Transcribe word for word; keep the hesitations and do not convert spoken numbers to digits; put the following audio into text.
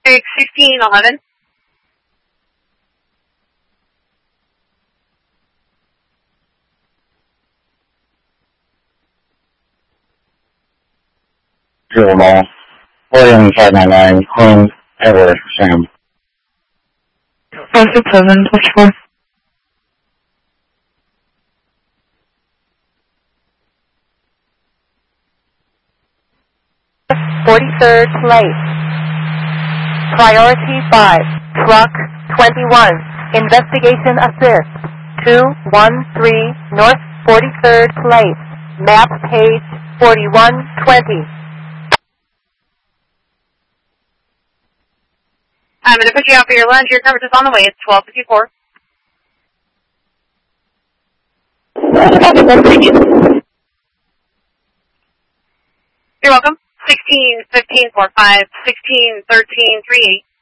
sixteen eleven. Zero mile. William five nine nine, Queen, Edward, Sam. five six seven, push four. forty-third place. Priority five, truck twenty-one, investigation assist, two one three North forty-third place, map page forty-one twenty. I'm going to put you out for your lunch. Your coverage is on the way. It's twelve fifty-four. You're welcome. sixteen fifteen four five, sixteen thirteen three eight.